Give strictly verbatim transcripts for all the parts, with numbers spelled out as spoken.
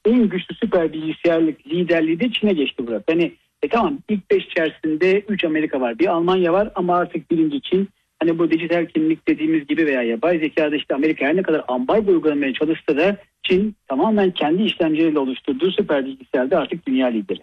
en güçlü süper bilgisayarlık liderliği de Çin'e geçti Burak. Hani e tamam ilk beş içerisinde üç Amerika var, bir Almanya var ama artık birinci Çin. Hani bu dijital kimlik dediğimiz gibi veya yapay zekada işte Amerika her ne kadar ambargo uygulamaya çalışsa da Çin tamamen kendi işlemcileriyle oluşturduğu süper bilgisayarda artık dünya lideri.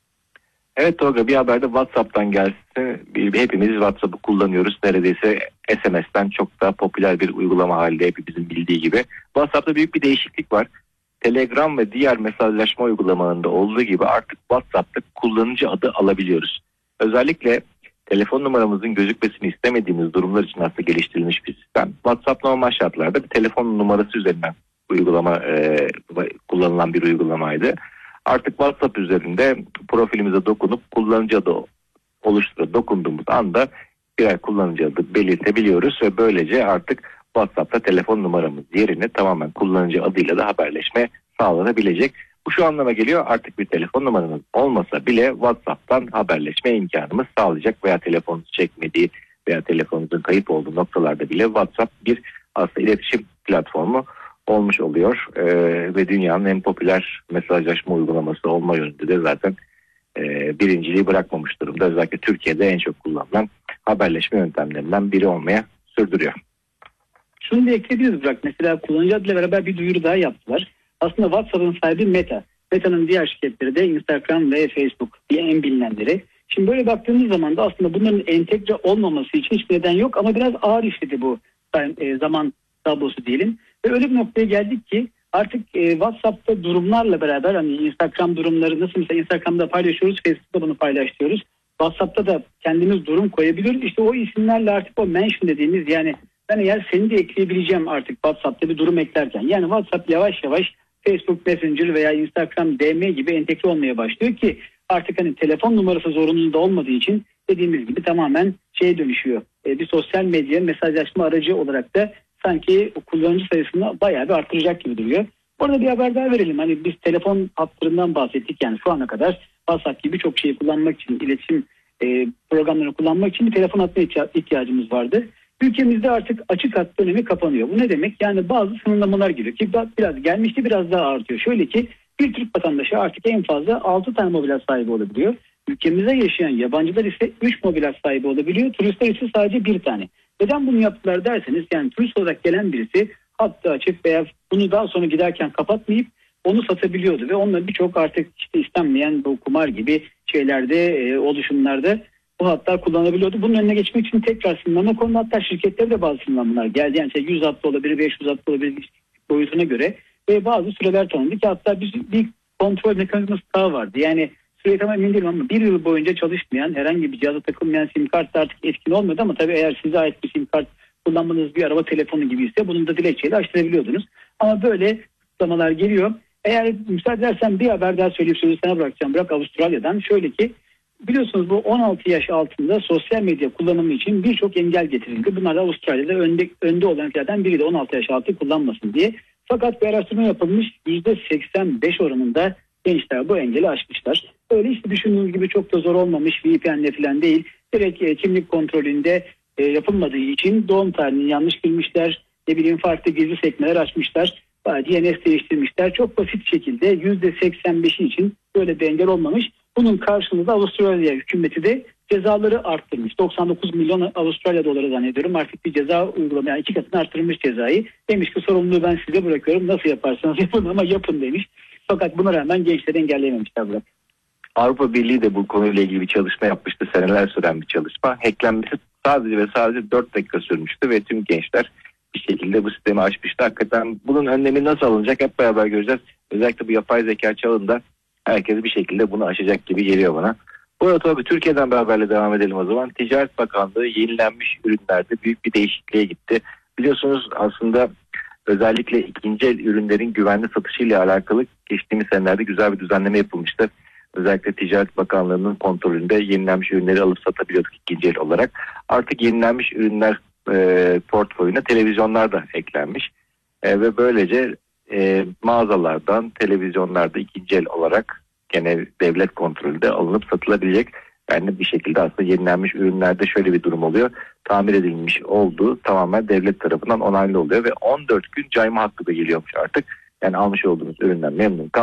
Evet Tolga, bir haberde WhatsApp'tan gelse hepimiz WhatsApp'ı kullanıyoruz. Neredeyse S M S'ten çok daha popüler bir uygulama halinde hepimizin bildiği gibi. WhatsApp'ta büyük bir değişiklik var. Telegram ve diğer mesajlaşma uygulamalarında olduğu gibi artık WhatsApp'ta kullanıcı adı alabiliyoruz. Özellikle telefon numaramızın gözükmesini istemediğimiz durumlar için aslında geliştirilmiş bir sistem. WhatsApp normal şartlarda bir telefon numarası üzerinden uygulama e, kullanılan bir uygulamaydı. Artık WhatsApp üzerinde profilimize dokunup kullanıcı adı oluşturup dokunduğumuz anda birer kullanıcı adı belirtebiliyoruz ve böylece artık WhatsApp'ta telefon numaramız yerine tamamen kullanıcı adıyla da haberleşme sağlanabilecek. Bu şu anlama geliyor: artık bir telefon numaranız olmasa bile WhatsApp'tan haberleşme imkanımız sağlayacak veya telefonunuz çekmediği veya telefonunuzun kayıp olduğu noktalarda bile WhatsApp bir aslında iletişim platformu olmuş oluyor ee, ve dünyanın en popüler mesajlaşma uygulaması olma yönünde de zaten e, birinciliği bırakmamış durumda. Özellikle Türkiye'de en çok kullanılan haberleşme yöntemlerinden biri olmaya sürdürüyor. Şunu da ekleyebiliriz Burak. Mesela kullanıcı adıyla beraber bir duyuru daha yaptılar. Aslında WhatsApp'ın sahibi Meta. Meta'nın diğer şirketleri de Instagram ve Facebook diye en bilinenleri. Şimdi böyle baktığımız zaman da aslında bunların entegre olmaması için hiç neden yok ama biraz ağır işledi bu zaman tablosu diyelim. Ve öyle bir noktaya geldik ki artık e, WhatsApp'ta durumlarla beraber hani Instagram durumları nasıl mesela Instagram'da paylaşıyoruz, Facebook'ta bunu paylaşıyoruz. WhatsApp'ta da kendimiz durum koyabiliyoruz. İşte o isimlerle artık o mention dediğimiz yani ben eğer seni de ekleyebileceğim artık WhatsApp'ta bir durum eklerken. Yani WhatsApp yavaş yavaş Facebook Messenger veya Instagram D M gibi entegre olmaya başlıyor ki artık hani telefon numarası zorunluluğunda olmadığı için dediğimiz gibi tamamen şeye dönüşüyor. E, bir sosyal medya mesajlaşma aracı olarak da sanki kullanıcı sayısını bayağı bir artıracak gibi duruyor. Orada bir haber daha verelim. Hani biz telefon hatlarından bahsettik yani şu ana kadar WhatsApp gibi çok şeyi kullanmak için, iletişim e, programlarını kullanmak için bir telefon hattına ihtiyacımız vardı. Ülkemizde artık açık hat dönemi kapanıyor. Bu ne demek? Yani bazı sınırlamalar giriyor ki biraz gelmişti biraz daha artıyor. Şöyle ki bir Türk vatandaşı artık en fazla altı tane mobil hat sahibi olabiliyor. Ülkemizde yaşayan yabancılar ise üç mobil hat sahibi olabiliyor. Turistler ise sadece bir tane. Neden bunu yaptılar derseniz yani turist olarak gelen birisi hattı açıp veya bunu daha sonra giderken kapatmayıp onu satabiliyordu ve onunla birçok artık işte istenmeyen bu kumar gibi şeylerde e, oluşumlarda bu hatlar kullanabiliyordu. Bunun önüne geçmek için tekrar sınırlama konulu hatta şirketlere de bazı sınırlamalar geldi. Yani işte yüz hattı olabilir, beş yüz hattı olabilir boyutuna göre ve bazı süreler tanındı ki hatta bir, bir kontrol mekanizması daha vardı. Yani süreyi tam emin değilim ama bir yıl boyunca çalışmayan herhangi bir cihaza takılmayan sim kart da artık etkin olmadı ama tabii eğer size ait bir sim kart kullanmanız bir araba telefonu gibi ise bunun da dilekçeyle açtırabiliyordunuz. Ama böyle kutlamalar geliyor. Eğer müsaade edersen bir haber daha söyleyip sözü sana bırakacağım. Bırak Avustralya'dan. Şöyle ki biliyorsunuz bu on altı yaş altında sosyal medya kullanımı için birçok engel getirildi. Bunlar da Avustralya'da önde, önde olan ülkelerden biri de on altı yaş altı kullanmasın diye. Fakat bir araştırma yapılmış yüzde seksen beş oranında gençler bu engeli aşmışlar. Öyle işte düşündüğünüz gibi çok da zor olmamış V P N'le falan değil. Direkt e, kimlik kontrolünde e, yapılmadığı için doğum tarihini yanlış bilmişler. Ne bileyim farklı gizli sekmeler açmışlar. D N S değiştirmişler. Çok basit şekilde yüzde seksen beşi için böyle bir engel olmamış. Bunun karşılığında Avustralya hükümeti de cezaları arttırmış. doksan dokuz milyon Avustralya doları zannediyorum. Artık bir ceza uygulama yani iki katını arttırmış cezayı. Demiş ki sorumluluğu ben size bırakıyorum. Nasıl yaparsanız yapın ama yapın demiş. Fakat buna rağmen gençleri engelleyememişler bırak. Avrupa Birliği de bu konuyla ilgili bir çalışma yapmıştı. Seneler süren bir çalışma. Hacklenmesi sadece ve sadece dört dakika sürmüştü ve tüm gençler bir şekilde bu sistemi aşmıştı. Hakikaten bunun önlemi nasıl alınacak hep beraber göreceğiz. Özellikle bu yapay zeka çağında herkes bir şekilde bunu aşacak gibi geliyor bana. Bu arada tabii Türkiye'den bir haberle devam edelim o zaman. Ticaret Bakanlığı yenilenmiş ürünlerde büyük bir değişikliğe gitti. Biliyorsunuz aslında özellikle ikinci el ürünlerin güvenli satışıyla alakalı geçtiğimiz senelerde güzel bir düzenleme yapılmıştı. Özellikle Ticaret Bakanlığı'nın kontrolünde yenilenmiş ürünleri alıp satabiliyorduk ikinci el olarak. Artık yenilenmiş ürünler e, portföyüne televizyonlar da eklenmiş. E, ve böylece e, mağazalardan, televizyonlarda ikinci el olarak gene devlet kontrolünde alınıp satılabilecek. Yani bir şekilde aslında yenilenmiş ürünlerde şöyle bir durum oluyor. Tamir edilmiş olduğu tamamen devlet tarafından onaylı oluyor ve on dört gün cayma hakkı da geliyormuş artık. Yani almış olduğunuz üründen memnun kal.